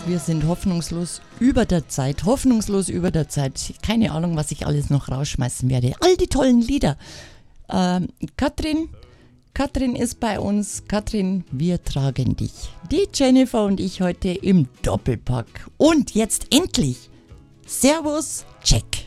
Wir sind hoffnungslos über der Zeit. Hoffnungslos über der Zeit. Keine Ahnung, was ich alles noch rausschmeißen werde. All die tollen Lieder. Katrin ist bei uns. Katrin, wir tragen dich. Die Jennifer und ich heute im Doppelpack. Und jetzt endlich. Servus, check.